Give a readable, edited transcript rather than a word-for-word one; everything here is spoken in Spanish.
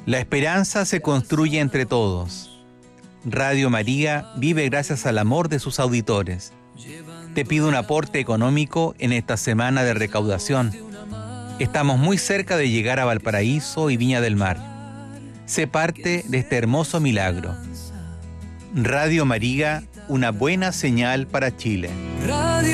La esperanza se construye entre todos. Radio María vive gracias al amor de sus auditores. Te pido un aporte económico en esta semana de recaudación. Estamos muy cerca de llegar a Valparaíso y Viña del Mar. Sé parte de este hermoso milagro. Radio María, una buena señal para Chile.